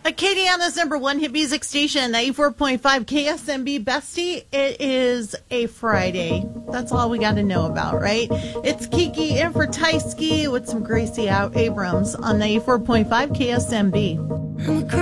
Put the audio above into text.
Katie on this number one hit music station, 94.5 KSMB Bestie. It is a Friday. That's all we got to know about, right? It's Kiki in for Tysky with some Gracie Abrams on 94.5 KSMB.